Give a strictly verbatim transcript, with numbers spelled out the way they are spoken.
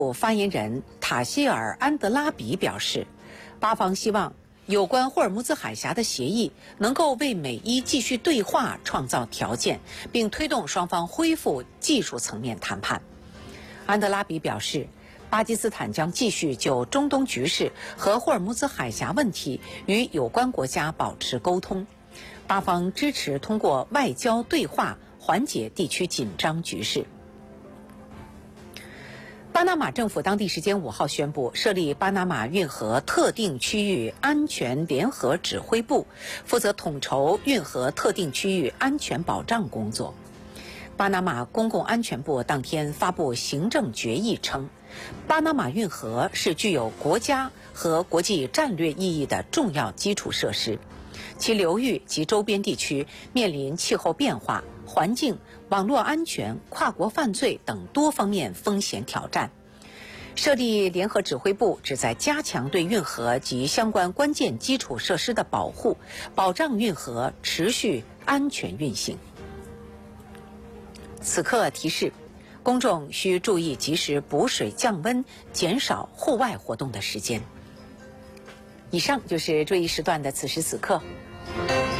发言人塔希尔·安德拉比表示，巴方希望有关霍尔木兹海峡的协议能够为美伊继续对话创造条件，并推动双方恢复技术层面谈判。安德拉比表示，巴基斯坦将继续就中东局势和霍尔木兹海峡问题与有关国家保持沟通。巴方支持通过外交对话缓解地区紧张局势。巴拿马政府当地时间五号宣布设立巴拿马运河特定区域安全联合指挥部，负责统筹运河特定区域安全保障工作。巴拿马公共安全部当天发布行政决议称，巴拿马运河是具有国家和国际战略意义的重要基础设施，其流域及周边地区面临气候变化、环境、网络安全、跨国犯罪等多方面风险挑战。设立联合指挥部旨在加强对运河及相关关键基础设施的保护，保障运河持续安全运行。此刻提示，公众需注意及时补水降温，减少户外活动的时间。以上就是这一时段的此时此刻。